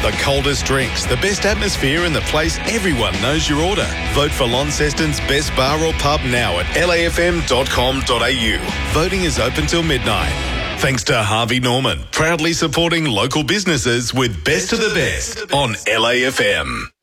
the coldest drinks, the best atmosphere and the place everyone knows your order. Vote for Launceston's best bar or pub now at lafm.com.au. Voting is open till midnight. Thanks to Harvey Norman, proudly supporting local businesses with Best of the Best on LAFM.